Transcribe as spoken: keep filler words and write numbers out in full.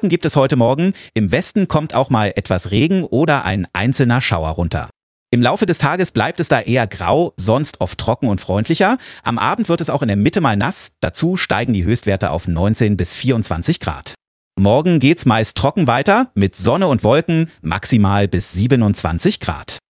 Wolken gibt es heute Morgen. Im Westen kommt auch mal etwas Regen oder ein einzelner Schauer runter. Im Laufe des Tages bleibt es da eher grau, sonst oft trocken und freundlicher. Am Abend wird es auch in der Mitte mal nass. Dazu steigen die Höchstwerte auf neunzehn bis vierundzwanzig Grad. Morgen geht's meist trocken weiter, mit Sonne und Wolken, maximal bis siebenundzwanzig Grad.